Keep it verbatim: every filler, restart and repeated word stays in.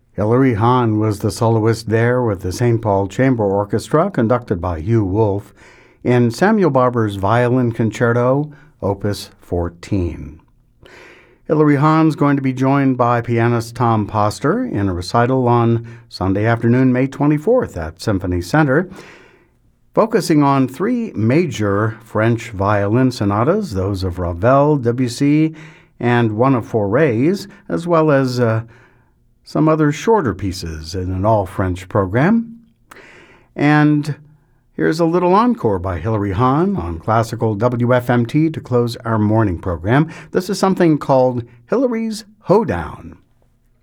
Hilary Hahn was the soloist there with the Saint Paul Chamber Orchestra, conducted by Hugh Wolf, in Samuel Barber's Violin Concerto, Opus fourteen. Hilary Hahn's going to be joined by pianist Tom Poster in a recital on Sunday afternoon, May twenty-fourth at Symphony Center, focusing on three major French violin sonatas, those of Ravel, Debussy, and one of Fauré's, as well as uh, some other shorter pieces in an all-French program. And here's a little encore by Hilary Hahn on classical W F M T to close our morning program. This is something called Hilary's Hoedown.